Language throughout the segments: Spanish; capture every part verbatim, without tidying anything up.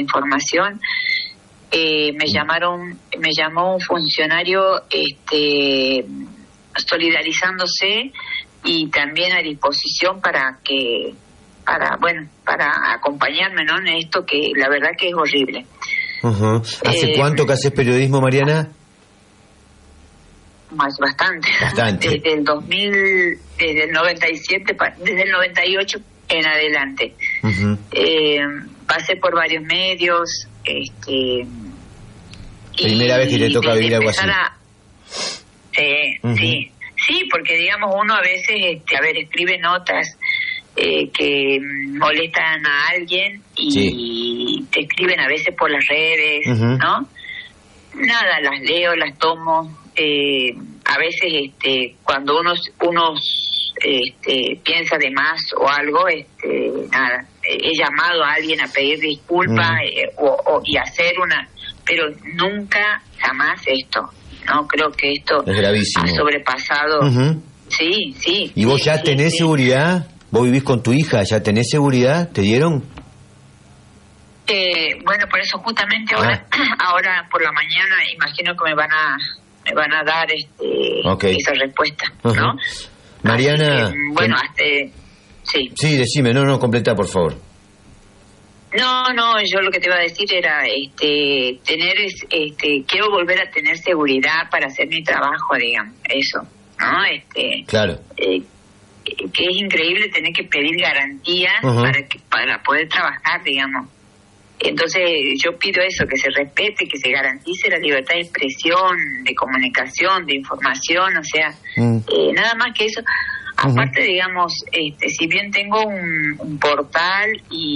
información. Eh, me llamaron, me llamó un funcionario este, solidarizándose y también a disposición para que, para, bueno, para acompañarme, ¿no? En esto que la verdad que es horrible. Uh-huh. ¿Hace eh, cuánto que haces periodismo, Mariana? Más bastante. Bastante. Desde el dos mil, desde el noventa y siete, desde el noventa y ocho en adelante. Uh-huh. Eh, pasé por varios medios, este. Primera vez que te toca vivir algo así. A, eh, uh-huh. Sí, sí, porque digamos uno a veces, este, a ver, escribe notas eh, que molestan a alguien y sí. te escriben a veces por las redes, uh-huh. ¿no? Nada, las leo, las tomo. Eh, a veces, este, cuando uno uno este, piensa de más o algo, este, nada, he llamado a alguien a pedir disculpas uh-huh. eh, o, o, y hacer una, pero nunca, jamás esto, no creo que esto es gravísimo. Ha sobrepasado. Uh-huh. Sí, sí. ¿Y vos sí, ya sí, tenés sí. seguridad? ¿Vos vivís con tu hija? ¿Ya tenés seguridad? ¿Te dieron? Eh, bueno, por eso justamente ahora, ah. ahora por la mañana, imagino que me van a me van a dar este okay. esa respuesta, uh-huh. ¿no? Mariana, que, bueno, hasta sí. Sí, decime, no, no, completa, por favor. No, no, yo lo que te iba a decir era, este, tener, este, quiero volver a tener seguridad para hacer mi trabajo, digamos, eso, ¿no? Este, claro. Eh, que es increíble tener que pedir garantías uh-huh. para que, para poder trabajar, digamos. Entonces yo pido eso, que se respete, que se garantice la libertad de expresión, de comunicación, de información, o sea, mm. eh, nada más que eso. Aparte, uh-huh. digamos, este, si bien tengo un, un portal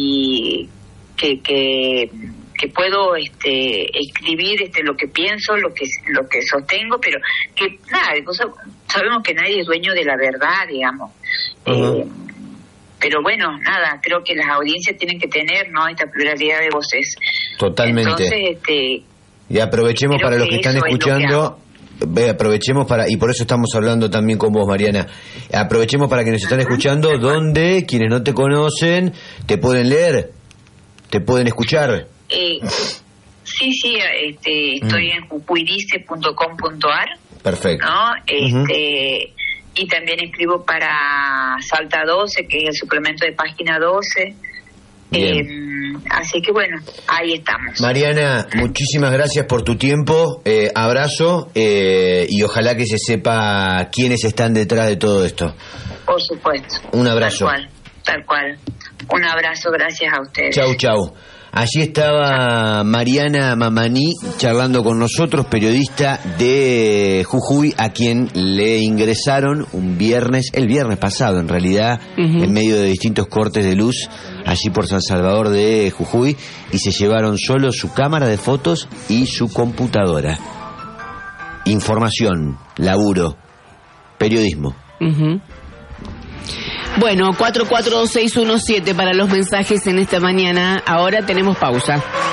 y que que, que puedo este, escribir este, lo que pienso, lo que lo que sostengo, pero que nada, sabemos que nadie es dueño de la verdad, digamos. Uh-huh. Eh, Pero bueno, nada, creo que las audiencias tienen que tener, ¿no?, esta pluralidad de voces. Totalmente. Entonces, este... Y aprovechemos para los que, que están escuchando, ve, aprovechemos para, y por eso estamos hablando también con vos, Mariana, aprovechemos para que nos están uh-huh. escuchando, donde quienes no te conocen, te pueden leer, te pueden escuchar. Eh, sí, sí, este, estoy uh-huh. en jujuidice punto com punto ar. Perfecto. ¿No? Este... Uh-huh. Y también escribo para Salta doce, que es el suplemento de Página doce. Eh, así que bueno, ahí estamos. Mariana, muchísimas gracias por tu tiempo. Eh, abrazo eh, y ojalá que se sepa quiénes están detrás de todo esto. Por supuesto. Un abrazo. Tal cual, tal cual. Un abrazo, gracias a ustedes. Chau, chau. Allí estaba Mariana Mamaní charlando con nosotros, periodista de Jujuy, a quien le ingresaron un viernes, el viernes pasado en realidad, uh-huh. en medio de distintos cortes de luz, allí por San Salvador de Jujuy, y se llevaron solo su cámara de fotos y su computadora. Información, laburo, periodismo. Uh-huh. Bueno, cuatro cuatro dos seis uno siete para los mensajes en esta mañana. Ahora tenemos pausa.